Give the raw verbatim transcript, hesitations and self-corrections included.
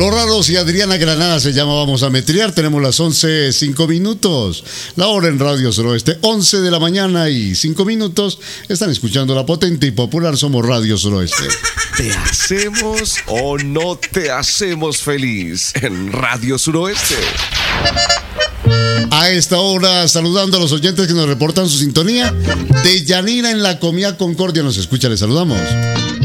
Los Raros y Adriana Granada se llama Vamos a Metrear. Tenemos las once, cinco minutos. La hora en Radio Suroeste, once de la mañana y cinco minutos. Están escuchando la potente y popular Somos Radio Suroeste. ¿Te hacemos o no te hacemos feliz en Radio Suroeste? A esta hora, saludando a los oyentes que nos reportan su sintonía. De Yanira en la Comida Concordia nos escucha, les saludamos.